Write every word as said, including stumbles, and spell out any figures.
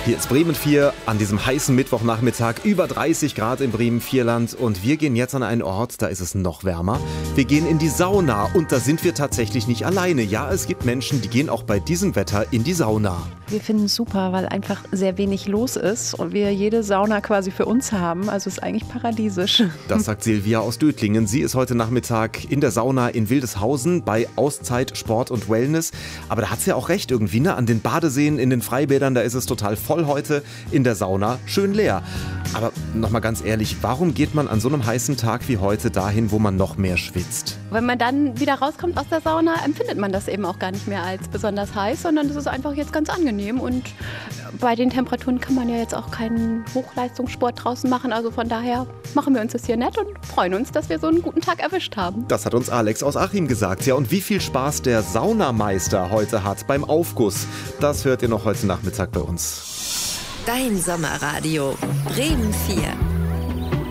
Hier ist Bremen vier an diesem heißen Mittwochnachmittag, über dreißig Grad im Bremen-Vierland und wir gehen jetzt an einen Ort, da ist es noch wärmer. Wir gehen in die Sauna und da sind wir tatsächlich nicht alleine. Ja, es gibt Menschen, die gehen auch bei diesem Wetter in die Sauna. Wir finden es super, weil einfach sehr wenig los ist und wir jede Sauna quasi für uns haben. Also es ist eigentlich paradiesisch. Das sagt Silvia aus Dötlingen. Sie ist heute Nachmittag in der Sauna in Wildeshausen bei Auszeit, Sport und Wellness. Aber da hat sie ja auch recht irgendwie, ne? An den Badeseen, in den Freibädern, da ist es total voll heute. In der Sauna schön leer. Aber nochmal ganz ehrlich, warum geht man an so einem heißen Tag wie heute dahin, wo man noch mehr schwitzt? Wenn man dann wieder rauskommt aus der Sauna, empfindet man das eben auch gar nicht mehr als besonders heiß, sondern es ist einfach jetzt ganz angenehm. Und bei den Temperaturen kann man ja jetzt auch keinen Hochleistungssport draußen machen. Also von daher machen wir uns das hier nett und freuen uns, dass wir so einen guten Tag erwischt haben. Das hat uns Alex aus Achim gesagt. Ja, und wie viel Spaß der Saunameister heute hat beim Aufguss, das hört ihr noch heute Nachmittag bei uns. Dein Sommerradio Bremen vier.